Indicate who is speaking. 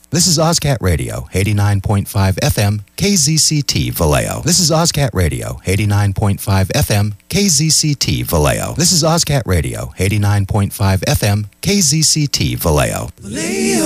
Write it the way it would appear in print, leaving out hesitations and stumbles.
Speaker 1: This is OzCat Radio, 89.5 FM, KZCT Vallejo. This is OzCat Radio, 89.5 FM, KZCT Vallejo. This is OzCat Radio, 89.5 FM, KZCT Vallejo.